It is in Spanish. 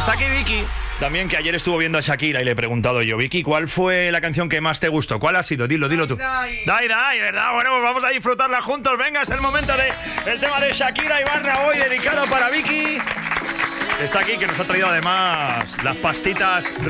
Está aquí Vicky, también, que ayer estuvo viendo a Shakira y le he preguntado yo, Vicky, ¿cuál fue la canción que más te gustó? ¿Cuál ha sido? Dilo tú. Die, ¿verdad? Bueno, pues vamos a disfrutarla juntos. Venga, es el momento del tema de Shakira Ibarra, hoy dedicado para Vicky. Está aquí, que nos ha traído además las pastitas